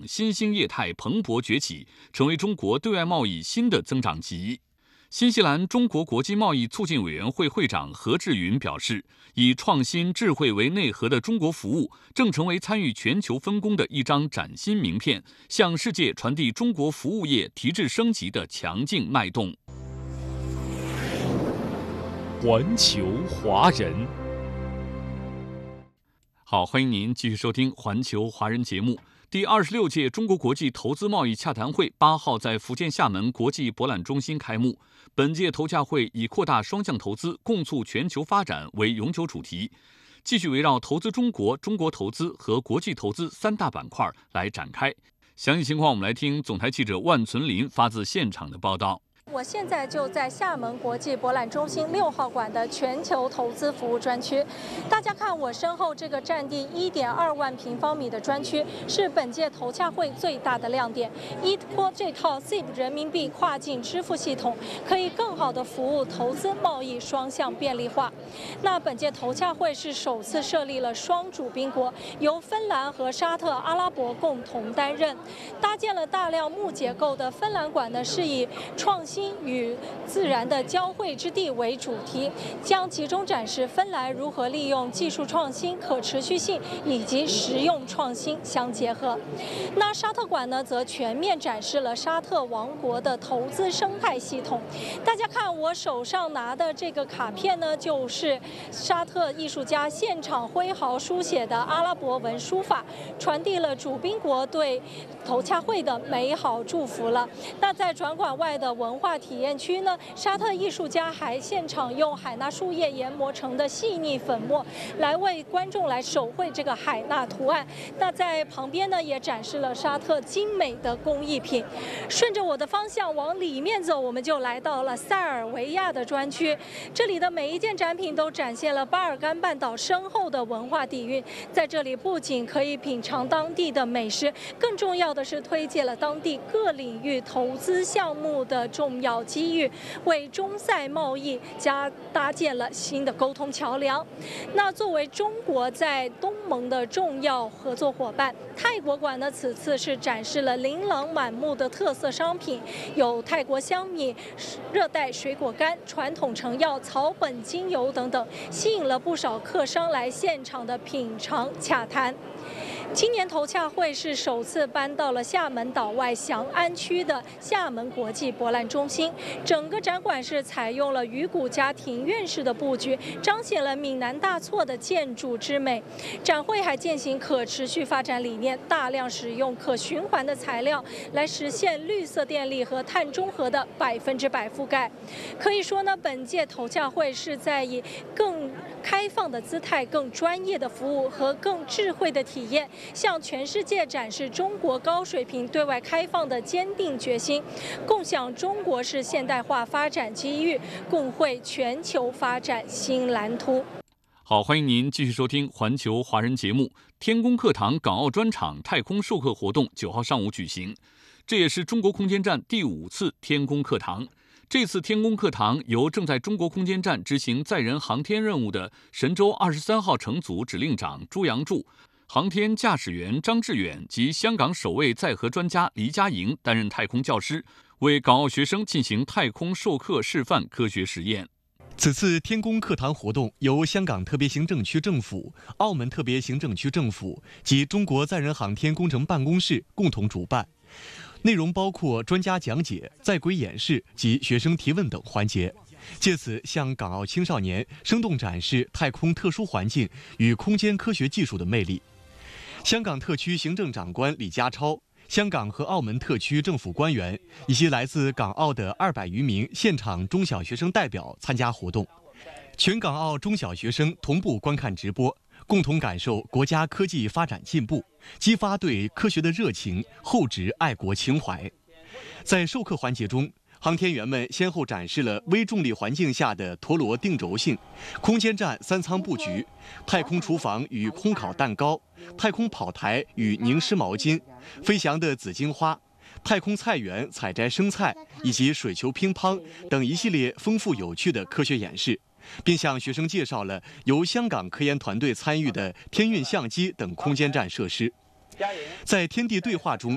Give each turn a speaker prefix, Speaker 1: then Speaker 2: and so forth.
Speaker 1: 新兴业态蓬勃崛起，成为中国对外贸易新的增长极。新西兰中国国际贸易促进委员会会长何志云表示，以创新智慧为内核的中国服务正成为参与全球分工的一张崭新名片，向世界传递中国服务业提质升级的强劲脉动。
Speaker 2: 环球华人，
Speaker 1: 好，欢迎您继续收听环球华人节目。第26届中国国际投资贸易洽谈会8号在福建厦门国际博览中心开幕。本届投洽会以扩大双向投资、共促全球发展为永久主题，继续围绕投资中国、中国投资和国际投资3大板块来展开。详细情况我们来听总台记者万存林发自现场的报道。
Speaker 3: 我现在就在厦门国际博览中心6号馆的全球投资服务专区。大家看我身后这个占地1.2万平方米的专区，是本届投洽会最大的亮点。eTPO这套 ZIP 人民币跨境支付系统，可以更好地服务投资贸易双向便利化。那本届投洽会是首次设立了双主宾国，由芬兰和沙特阿拉伯共同担任。搭建了大量木结构的芬兰馆呢，是以创新与自然的交汇之地为主题，将集中展示芬兰如何利用技术创新、可持续性以及实用创新相结合。那沙特馆呢，则全面展示了沙特王国的投资生态系统。大家看我手上拿的这个卡片呢，就是沙特艺术家现场挥毫书写的阿拉伯文书法，传递了主宾国对投洽会的美好祝福了。那在转馆外的文化体验区呢，沙特艺术家还现场用海纳树叶研磨成的细腻粉末来为观众来手绘这个海纳图案。那在旁边呢，也展示了沙特精美的工艺品。顺着我的方向往里面走，我们就来到了塞尔维亚的专区。这里的每一件展品都展现了巴尔干半岛深厚的文化底蕴。在这里不仅可以品尝当地的美食，更重要的是推介了当地各领域投资项目的重要机遇，为中塞贸易搭建了新的沟通桥梁。那作为中国在东盟的重要合作伙伴，泰国馆呢此次是展示了琳琅满目的特色商品，有泰国香米、热带水果干、传统成药、草本精油等等，吸引了不少客商来现场的品尝洽谈。今年投洽会是首次搬到了厦门岛外翔安区的厦门国际博览中心，整个展馆是采用了鱼骨加庭院式的布局，彰显了闽南大厝的建筑之美。展会还践行可持续发展理念，大量使用可循环的材料来实现绿色电力和碳中和的100%覆盖。可以说呢，本届投洽会是在以更开放的姿态、更专业的服务和更智慧的体验，向全世界展示中国高水平对外开放的坚定决心，共享中国式现代化发展机遇，共绘全球发展新蓝图。
Speaker 1: 好，欢迎您继续收听环球华人节目。天宫课堂港澳专场太空授课活动9号上午举行，这也是中国空间站第5次天宫课堂。这次天宫课堂由正在中国空间站执行载人航天任务的神舟23号乘组指令长朱杨柱、航天驾驶员张志远及香港首位载荷专家黎佳莹担任太空教师，为港澳学生进行太空授课示范科学实验。
Speaker 4: 此次天宫课堂活动由香港特别行政区政府、澳门特别行政区政府及中国载人航天工程办公室共同主办，内容包括专家讲解、在轨演示及学生提问等环节，借此向港澳青少年生动展示太空特殊环境与空间科学技术的魅力。香港特区行政长官李家超、香港和澳门特区政府官员以及来自港澳的200余名现场中小学生代表参加活动，全港澳中小学生同步观看直播，共同感受国家科技发展进步，激发对科学的热情，厚植爱国情怀。在授课环节中，航天员们先后展示了微重力环境下的陀螺定轴性、空间站3舱布局、太空厨房与烘烤蛋糕、太空跑台与凝湿毛巾、飞翔的紫荆花、太空菜园采摘生菜以及水球乒乓等一系列丰富有趣的科学演示，并向学生介绍了由香港科研团队参与的天运相机等空间站设施。在天地对话中，